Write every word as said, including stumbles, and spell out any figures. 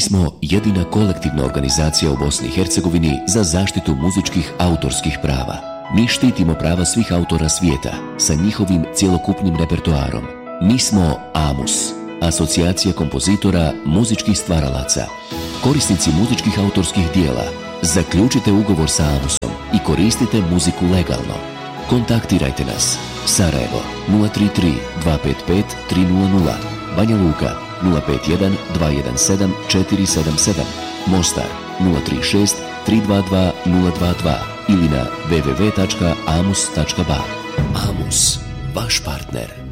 smo jedina kolektivna organizacija u Bosni i Hercegovini za zaštitu muzičkih autorskih prava. Mi štitimo prava svih autora svijeta sa njihovim cjelokupnim repertoarom. Mi smo AMUS, Asocijacija kompozitora muzičkih stvaralaca. Korisnici muzičkih autorskih dijela, zaključite ugovor sa AMUSom i koristite muziku legalno. Kontaktirajte nas. Sarajevo nula tri tri dva pet pet tri nula nula, Banja Luka nula pet jedan dva jedan sedam četiri sedam sedam, Mostar nula tri šest tri dva dva nula dva dva ili na w w w tačka amus tačka ba. AMUS, vaš partner.